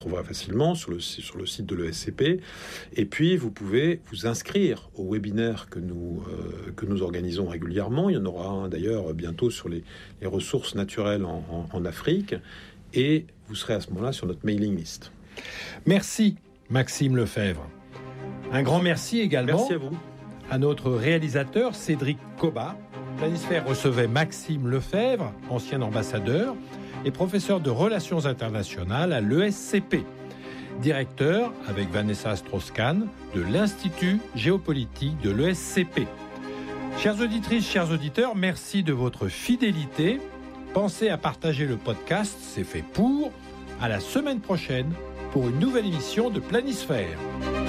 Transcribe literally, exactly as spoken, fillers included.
trouvera facilement sur le, sur le site de l'E S C P. Et puis, vous pouvez vous inscrire au webinaire que nous, euh, que nous organisons régulièrement. Il y en aura un d'ailleurs bientôt sur les, les ressources naturelles en, en, en Afrique. Et vous serez à ce moment-là sur notre mailing list. Merci Maxime Lefebvre. Un grand merci également merci à, vous. à notre réalisateur Cédric Cobat. Planisphère recevait Maxime Lefebvre, ancien ambassadeur et professeur de relations internationales à l'E S C P, directeur, avec Vanessa Strauss-Kahn, de l'Institut géopolitique de l'E S C P. Chères auditrices, chers auditeurs, merci de votre fidélité. Pensez à partager le podcast, c'est fait pour. À la semaine prochaine pour une nouvelle émission de Planisphère.